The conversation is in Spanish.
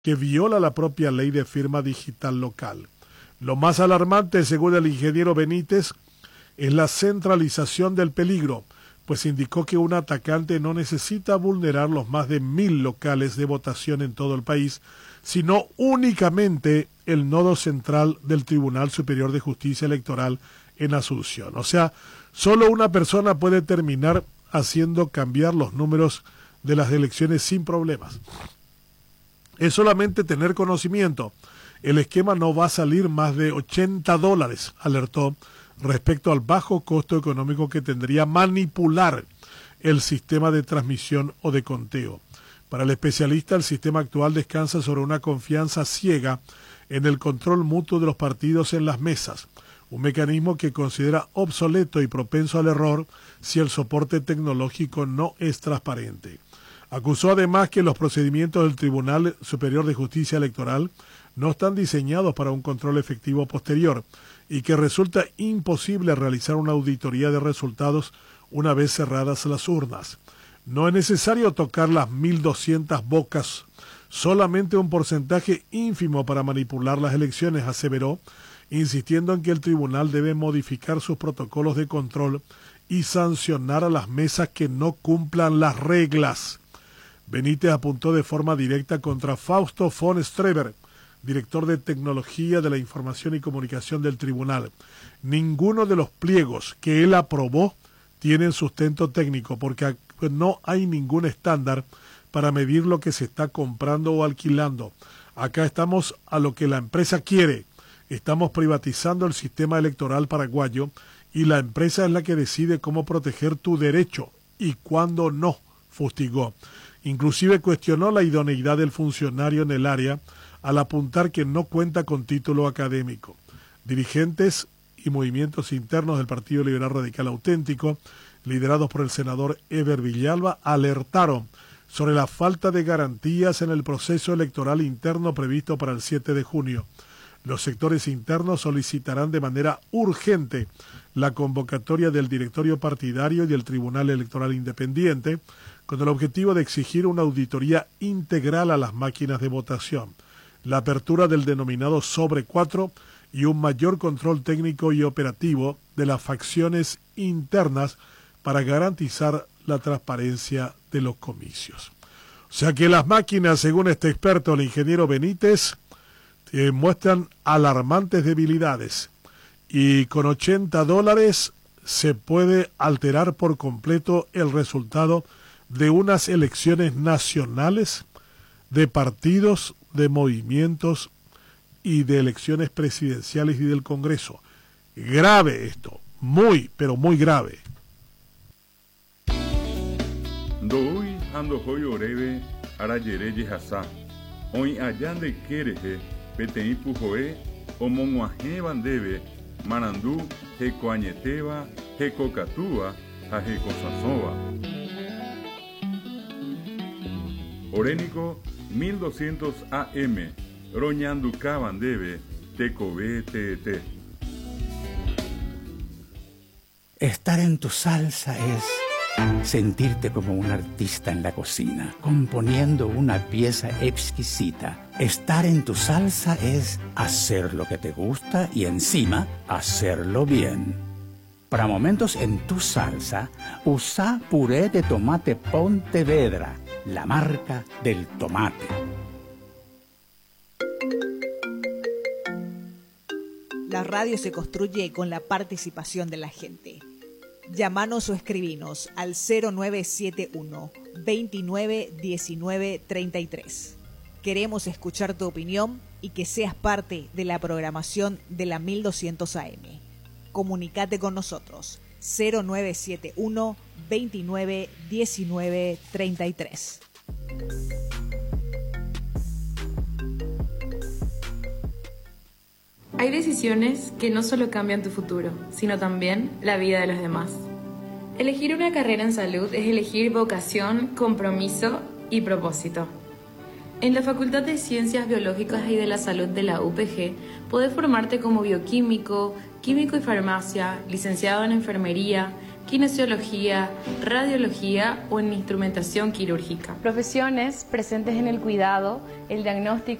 que viola la propia ley de firma digital local. Lo más alarmante, según el ingeniero Benítez, es la centralización del peligro, pues indicó que un atacante no necesita vulnerar los más de 1.000 locales de votación en todo el país, sino únicamente el nodo central del Tribunal Superior de Justicia Electoral en Asunción. O sea, solo una persona puede terminar haciendo cambiar los números de las elecciones sin problemas. Es solamente tener conocimiento. El esquema no va a salir más de $80, alertó, respecto al bajo costo económico que tendría manipular el sistema de transmisión o de conteo. Para el especialista, el sistema actual descansa sobre una confianza ciega en el control mutuo de los partidos en las mesas, un mecanismo que considera obsoleto y propenso al error si el soporte tecnológico no es transparente. Acusó además que los procedimientos del Tribunal Superior de Justicia Electoral no están diseñados para un control efectivo posterior y que resulta imposible realizar una auditoría de resultados una vez cerradas las urnas. No es necesario tocar las 1.200 bocas, solamente un porcentaje ínfimo para manipular las elecciones, aseveró, insistiendo en que el tribunal debe modificar sus protocolos de control y sancionar a las mesas que no cumplan las reglas. Benítez apuntó de forma directa contra Fausto von Streber, director de Tecnología de la Información y Comunicación del Tribunal. Ninguno de los pliegos que él aprobó tienen sustento técnico porque no hay ningún estándar para medir lo que se está comprando o alquilando. Acá estamos a lo que la empresa quiere. Estamos privatizando el sistema electoral paraguayo y la empresa es la que decide cómo proteger tu derecho y cuándo no, fustigó. Inclusive cuestionó la idoneidad del funcionario en el área al apuntar que no cuenta con título académico. Dirigentes y movimientos internos del Partido Liberal Radical Auténtico, liderados por el senador Eber Villalba, alertaron sobre la falta de garantías en el proceso electoral interno previsto para el 7 de junio. Los sectores internos solicitarán de manera urgente la convocatoria del directorio partidario y del Tribunal Electoral Independiente con el objetivo de exigir una auditoría integral a las máquinas de votación, la apertura del denominado sobre 4 y un mayor control técnico y operativo de las facciones internas para garantizar la transparencia de los comicios. O sea que las máquinas, según este experto, el ingeniero Benítez, muestran alarmantes debilidades y con $80 se puede alterar por completo el resultado de unas elecciones nacionales, de partidos, de movimientos y de elecciones presidenciales y del Congreso. Grave esto, muy, pero muy grave. Ndoi ando hoy oreve arayere yehasa. Hoy allande kereje petei pujoe omonguaje bandebe marandú hekoañeteva hekokatúa ha hekosasova. Orénico 1200 AM Roñanduca bandebe tecobe tete. Estar en tu salsa es sentirte como un artista en la cocina, componiendo una pieza exquisita. Estar en tu salsa es hacer lo que te gusta y encima hacerlo bien. Para momentos en tu salsa, usa puré de tomate Pontevedra, la marca del tomate. La radio se construye con la participación de la gente. Llámanos o escribinos al 0971 29 19 33. Queremos escuchar tu opinión y que seas parte de la programación de la 1200 AM. Comunicate con nosotros 0971 29 19 33. Hay decisiones que no solo cambian tu futuro, sino también la vida de los demás. Elegir una carrera en salud es elegir vocación, compromiso y propósito. En la Facultad de Ciencias Biológicas y de la Salud de la UPG, podés formarte como bioquímico, químico y farmacia, licenciado en enfermería, kinesiología, radiología o en instrumentación quirúrgica. Profesiones presentes en el cuidado, el diagnóstico